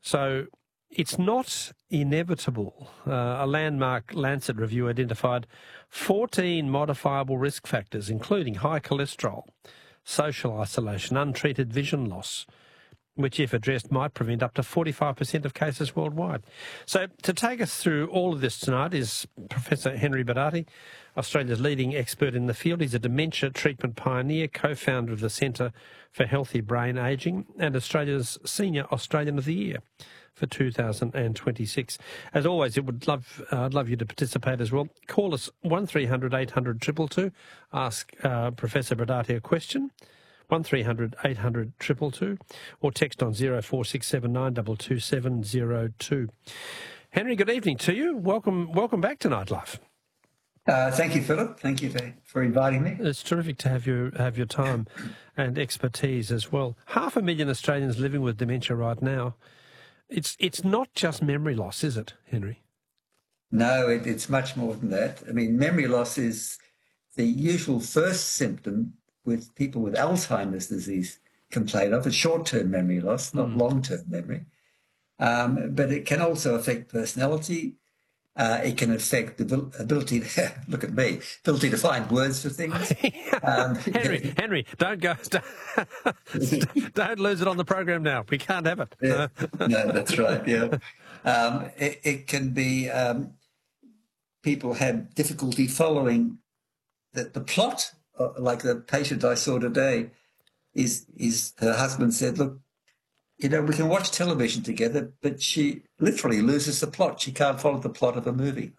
So it's not inevitable. A landmark Lancet review identified 14 modifiable risk factors, including high cholesterol, social isolation, untreated vision loss, which, if addressed, might prevent up to 45% of cases worldwide. So to take us through all of this tonight is Professor Henry Bardati, Australia's leading expert in the field. He's a dementia treatment pioneer, co-founder of the Centre for Healthy Brain Ageing, and Australia's Senior Australian of the Year for 2026. As always, I'd love you to participate as well. Call us 1300 800 222. Ask Professor Bardati a question. 1300 800 222, or text on 0467 922 702. Henry, good evening to you. Welcome back to Nightlife. Thank you, Philip. Thank you for inviting me. It's terrific to have your time and expertise as well. 500,000 Australians living with dementia right now. It's not just memory loss, is it, Henry? No, it's much more than that. I mean, memory loss is the usual first symptom with people with Alzheimer's disease complain of. It's short-term memory loss, not long-term memory. But it can also affect personality. It can affect the ability to, look at me, ability to find words for things. Henry, don't lose it on the program now. We can't have it. Yeah. No, that's right, yeah. It can be people have difficulty following the plot. Like the patient I saw today, is her husband said, look, we can watch television together, but she literally loses the plot. She can't follow the plot of a movie.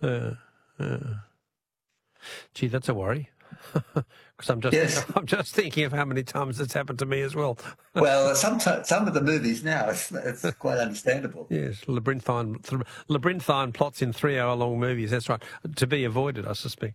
Gee, that's a worry. Because I'm just thinking of how many times it's happened to me as well. Well, some of the movies now, it's quite understandable. Yes, labyrinthine plots in 3-hour-long movies. That's right. To be avoided, I suspect.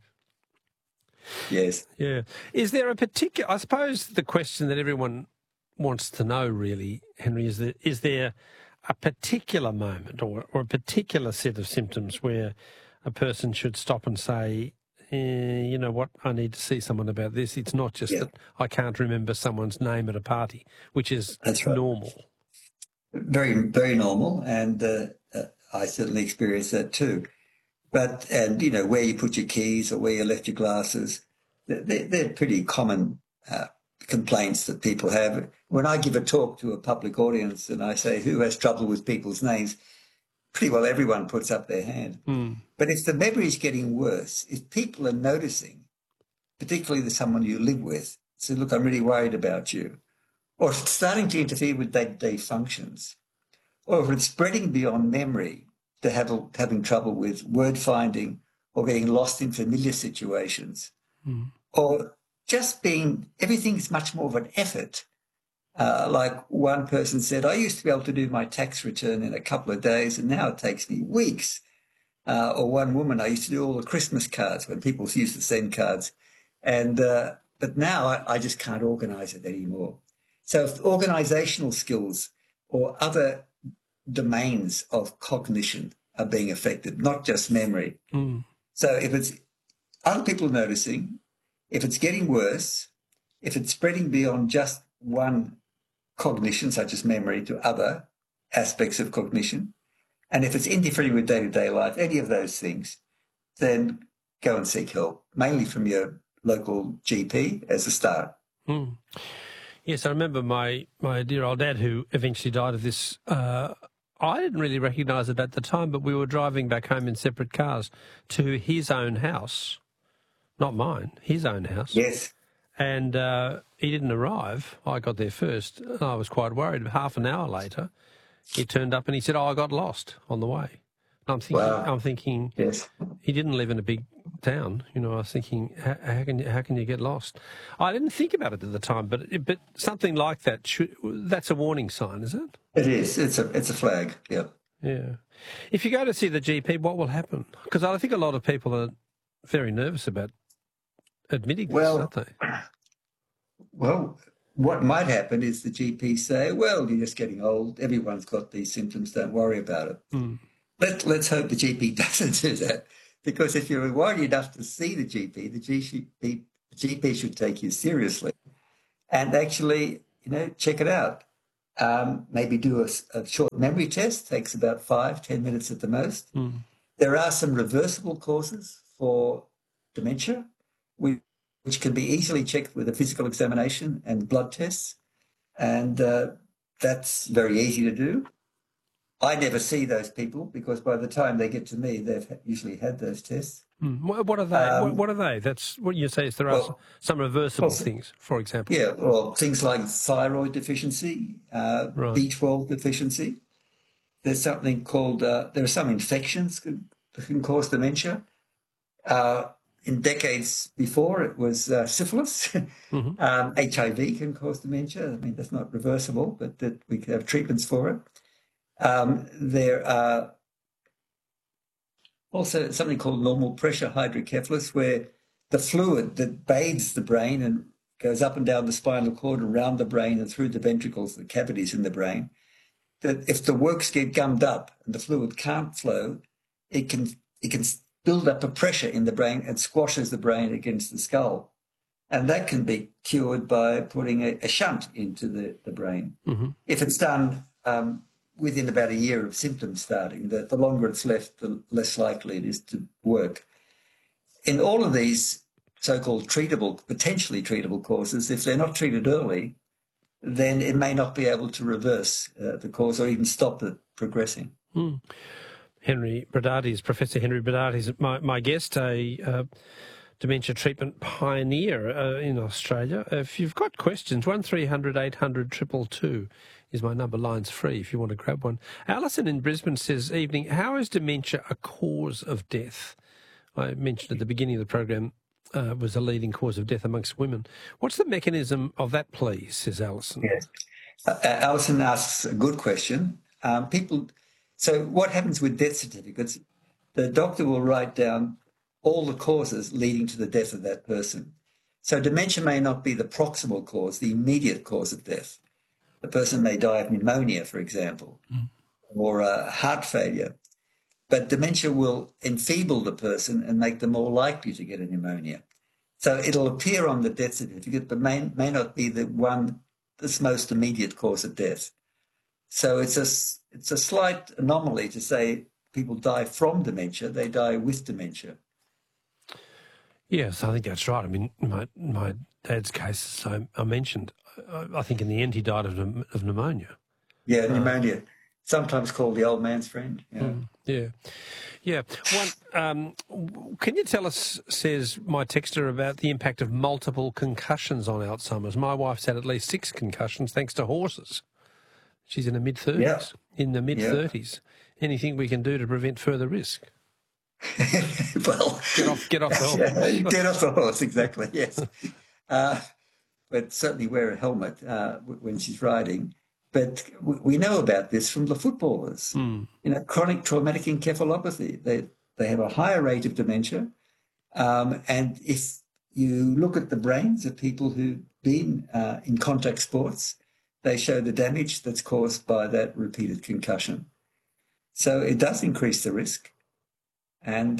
Yes. Yeah. Is there a particular, I suppose the question that everyone wants to know really, Henry, is there a particular moment or a particular set of symptoms where a person should stop and say, you know what, I need to see someone about this. It's not just that I can't remember someone's name at a party, which is normal. Very, very normal. And I certainly experienced that too. But, where you put your keys or where you left your glasses, they're pretty common complaints that people have. When I give a talk to a public audience and I say, who has trouble with people's names, pretty well everyone puts up their hand. But if the memory is getting worse, if people are noticing, particularly someone you live with, say, look, I'm really worried about you, or if it's starting to interfere with day-to-day functions, or if it's spreading beyond memory, to having trouble with word finding or getting lost in familiar situations, or just everything's much more of an effort. Like one person said, I used to be able to do my tax return in a couple of days and now it takes me weeks. Or one woman, I used to do all the Christmas cards when people used to send cards. But now I just can't organise it anymore. So if organisational skills or other domains of cognition are being affected, not just memory. So if it's other people noticing, if it's getting worse, if it's spreading beyond just one cognition, such as memory, to other aspects of cognition, and if it's interfering with day-to-day life, any of those things, then go and seek help, mainly from your local GP as a start. Yes, I remember my dear old dad, who eventually died of this. I didn't really recognise it at the time, but we were driving back home in separate cars to his own house, not mine, his own house. Yes. And he didn't arrive. I got there first. And I was quite worried. Half an hour later, he turned up and he said, I got lost on the way. And I'm thinking, yes, he didn't live in a big town. I was thinking, how can you get lost? I didn't think about it at the time, but something like that that's a warning sign, is it? It is. It's a flag. Yep. Yeah. If you go to see the GP, what will happen? Because I think a lot of people are very nervous about admitting this, aren't they? Well, what might happen is the GP say, well, you're just getting old. Everyone's got these symptoms. Don't worry about it. Let's hope the GP doesn't do that, because if you're worried enough to see the GP, the GP should take you seriously and actually, check it out. maybe do a short memory test, takes about 5-10 minutes at the most. Mm. There are some reversible causes for dementia, which can be easily checked with a physical examination and blood tests. And that's very easy to do. I never see those people because by the time they get to me, they've usually had those tests. Mm. What are they? What are they? That's what you say. Is there are some reversible things, for example? Yeah, well, things like thyroid deficiency, Right. B12 deficiency. There's something called, there are some infections that can cause dementia. In decades before, it was syphilis. Mm-hmm. HIV can cause dementia. I mean, that's not reversible, but that we can have treatments for it. There are also something called normal pressure hydrocephalus, where the fluid that bathes the brain and goes up and down the spinal cord, around the brain and through the ventricles, the cavities in the brain, that if the works get gummed up and the fluid can't flow, it can build up a pressure in the brain and squashes the brain against the skull. And that can be cured by putting a shunt into the brain. Mm-hmm. If it's done within about a year of symptoms starting, the longer it's left, the less likely it is to work. In all of these so-called potentially treatable causes, if they're not treated early, then it may not be able to reverse the cause or even stop it progressing. Mm. Professor Henry Brodaty is my guest, a dementia treatment pioneer in Australia. If you've got questions, 1300 800 222 is my number. Line's free if you want to grab one. Alison in Brisbane says, evening, how is dementia a cause of death? I mentioned at the beginning of the program was a leading cause of death amongst women. What's the mechanism of that, please, says Alison? Yes. Alison asks a good question. So what happens with death certificates? The doctor will write down all the causes leading to the death of that person. So dementia may not be the proximal cause, the immediate cause of death. The person may die of pneumonia, for example, or heart failure. But dementia will enfeeble the person and make them more likely to get a pneumonia. So it'll appear on the death certificate, but may not be this most immediate cause of death. So it's a slight anomaly to say people die from dementia; they die with dementia. Yes, I think that's right. I mean, my dad's case, I mentioned, I think in the end he died of pneumonia. Yeah, pneumonia, sometimes called the old man's friend. Yeah. Can you tell us, says my texter, about the impact of multiple concussions on Alzheimer's? My wife's had at least 6 concussions thanks to horses. She's in the mid-30s. Yeah. In the mid-30s. Anything we can do to prevent further risk? Well, get off the horse. Get off the horse, exactly, yes. But certainly wear a helmet when she's riding. But we know about this from the footballers. Chronic traumatic encephalopathy, they have a higher rate of dementia. And if you look at the brains of people who've been in contact sports, they show the damage that's caused by that repeated concussion. So it does increase the risk. And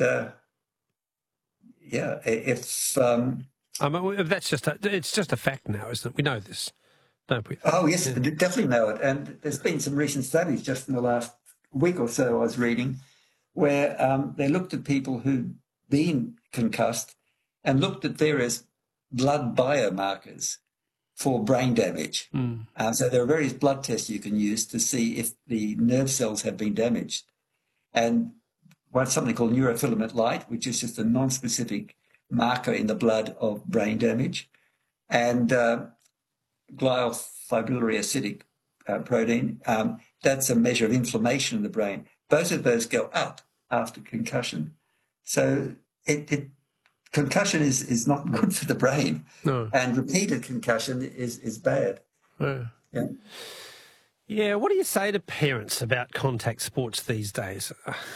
that's it's just a fact now, isn't it? We know this, don't we? Oh yes, we definitely know it. And there's been some recent studies just in the last week or so I was reading, where they looked at people who'd been concussed and looked at various blood biomarkers for brain damage. So there are various blood tests you can use to see if the nerve cells have been damaged. And something called neurofilament light, which is just a non-specific marker in the blood of brain damage, and glial fibrillary acidic protein. That's a measure of inflammation in the brain. Both of those go up after concussion. So concussion is not good for the brain. No. And repeated concussion is bad. Yeah, what do you say to parents about contact sports these days?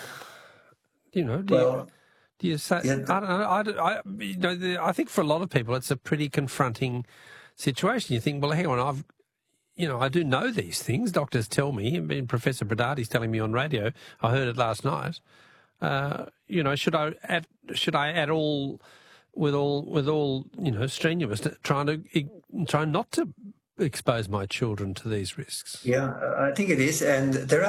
Do you say? Yeah. I don't know. I think for a lot of people, it's a pretty confronting situation. You think, well, hang on, I do know these things. Doctors tell me. I mean, Professor Brodaty's telling me on radio. I heard it last night. Should I add all strenuous, trying not to expose my children to these risks? Yeah, I think it is. And there